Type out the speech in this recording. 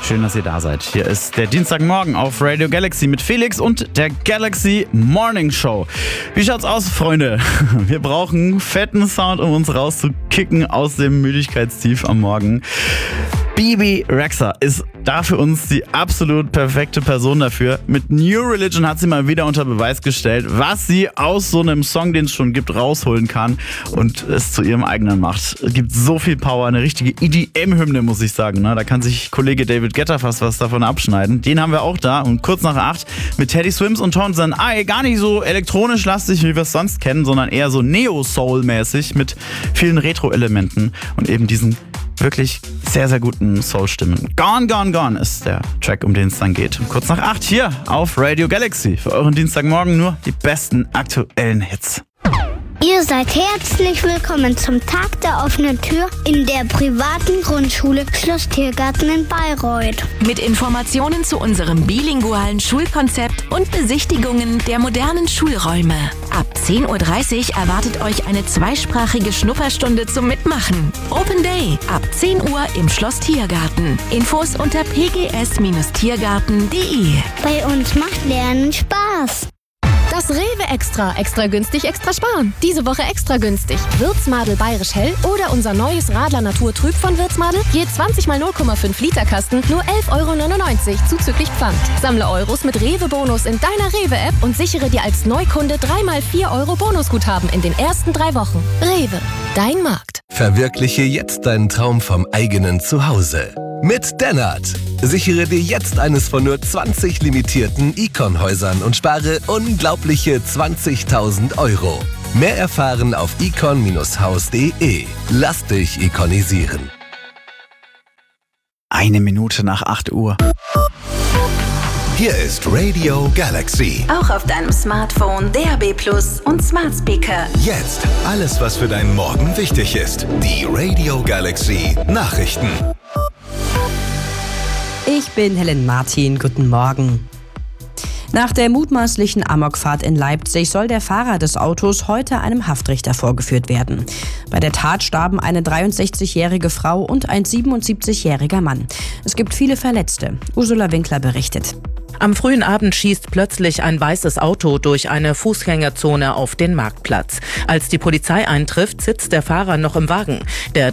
Schön, dass ihr da seid. Hier ist der Dienstagmorgen auf Radio Galaxy mit Felix und der Galaxy Morning Show. Wie schaut's aus, Freunde? Wir brauchen fetten Sound, um uns rauszukicken aus dem Müdigkeitstief am Morgen. Bebe Rexha ist da für uns die absolut perfekte Person dafür. Mit New Religion hat sie mal wieder unter Beweis gestellt, was sie aus so einem Song, den es schon gibt, rausholen kann und es zu ihrem eigenen macht. Es gibt so viel Power, eine richtige EDM-Hymne, muss ich sagen. Da kann sich Kollege David Guetta fast was davon abschneiden. Den haben wir auch da und kurz nach 8 mit Teddy Swims und Tones and I. Gar nicht so elektronisch lastig, wie wir es sonst kennen, sondern eher so Neo-Soul-mäßig mit vielen Retro-Elementen und eben diesen wirklich sehr, sehr guten Soul-Stimmen. Gone, Gone, Gone ist der Track, um den es dann geht. Kurz nach 8 hier auf Radio Galaxy. Für euren Dienstagmorgen nur die besten aktuellen Hits. Ihr seid herzlich willkommen zum Tag der offenen Tür in der privaten Grundschule Schloss Tiergarten in Bayreuth. Mit Informationen zu unserem bilingualen Schulkonzept und Besichtigungen der modernen Schulräume. Ab 10.30 Uhr erwartet euch eine zweisprachige Schnupperstunde zum Mitmachen. Open Day ab 10 Uhr im Schloss Tiergarten. Infos unter pgs-tiergarten.de. Bei uns macht Lernen Spaß. Das Rewe Extra. Extra günstig, extra sparen. Diese Woche extra günstig. Würzmadel Bayerisch Hell oder unser neues Radler Natur Trüb von Würzmadel. Je 20 mal 0,5 Liter Kasten, nur 11,99 € zuzüglich Pfand. Sammle Euros mit Rewe-Bonus in deiner Rewe-App und sichere dir als Neukunde 3 mal 4 € Bonusguthaben in den ersten 3 Wochen. Rewe, dein Markt. Verwirkliche jetzt deinen Traum vom eigenen Zuhause. Mit Dennert. Sichere dir jetzt eines von nur 20 limitierten Icon-Häusern und spare unglaubliche 20.000 €. Mehr erfahren auf icon-haus.de. Lass dich ikonisieren. 1 Minute nach 8 Uhr. Hier ist Radio Galaxy. Auch auf deinem Smartphone, DAB+ und Smart Speaker. Jetzt alles, was für deinen Morgen wichtig ist. Die Radio Galaxy Nachrichten. Ich bin Helen Martin, guten Morgen. Nach der mutmaßlichen Amokfahrt in Leipzig soll der Fahrer des Autos heute einem Haftrichter vorgeführt werden. Bei der Tat starben eine 63-jährige Frau und ein 77-jähriger Mann. Es gibt viele Verletzte. Ursula Winkler berichtet. Am frühen Abend schießt plötzlich ein weißes Auto durch eine Fußgängerzone auf den Marktplatz. Als die Polizei eintrifft, sitzt der Fahrer noch im Wagen. Der